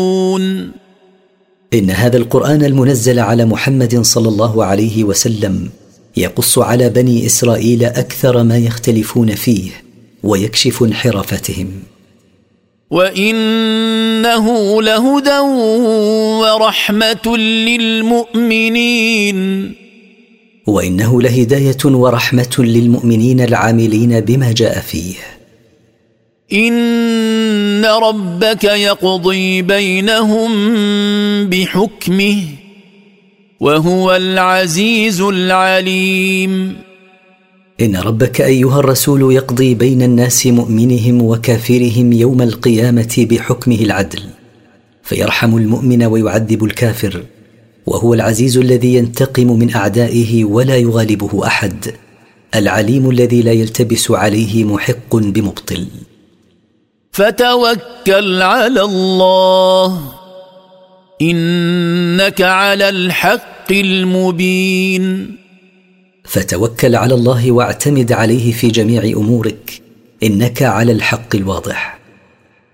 إن هذا القرآن المنزل على محمد صلى الله عليه وسلم يقص على بني إسرائيل أكثر ما يختلفون فيه ويكشف انحرافتهم. وإنه لهدى ورحمة للمؤمنين. وإنه لهداية ورحمة للمؤمنين العاملين بما جاء فيه. إن ربك يقضي بينهم بحكمه وهو العزيز العليم. إن ربك أيها الرسول يقضي بين الناس مؤمنهم وكافرهم يوم القيامة بحكمه العدل، فيرحم المؤمن ويعذب الكافر، وهو العزيز الذي ينتقم من أعدائه ولا يغالبه أحد، العليم الذي لا يلتبس عليه محق بمبطل. فتوكل على الله إنك على الحق المبين. فتوكل على الله واعتمد عليه في جميع أمورك، إنك على الحق الواضح.